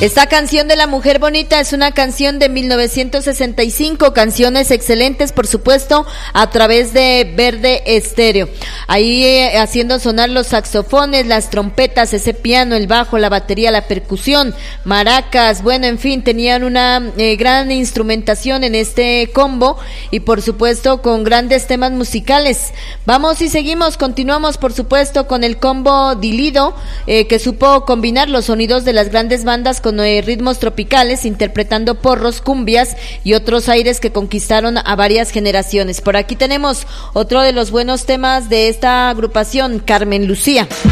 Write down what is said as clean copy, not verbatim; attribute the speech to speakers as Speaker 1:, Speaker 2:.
Speaker 1: Esta canción de La Mujer Bonita es una canción de 1965, canciones excelentes, por supuesto, a través de Verde Estéreo. Ahí haciendo sonar los saxofones, las trompetas, ese piano, el bajo, la batería, la percusión, maracas, bueno, en fin, tenían una gran instrumentación en este combo y por supuesto con grandes temas musicales. Vamos y seguimos, continuamos por supuesto con el combo Dilido, que supo combinar los sonidos de las grandes bandas con ritmos tropicales, interpretando porros, cumbias y otros aires que conquistaron a varias generaciones. Por aquí tenemos otro de los buenos temas de esta agrupación, Carmen Lucía.